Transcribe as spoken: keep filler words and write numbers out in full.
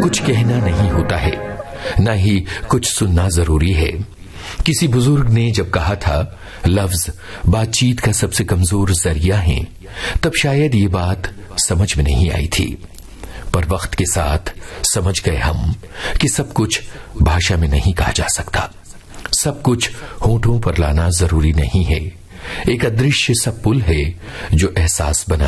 कुछ कहना नहीं होता है, ना ही कुछ सुनना जरूरी है। किसी बुजुर्ग ने जब कहा था लफ्ज बातचीत का सबसे कमजोर जरिया है, तब शायद ये बात समझ में नहीं आई थी, पर वक्त के साथ समझ गए हम कि सब कुछ भाषा में नहीं कहा जा सकता, सब कुछ होठों पर लाना जरूरी नहीं है। एक अदृश्य सा पुल है जो एहसास बना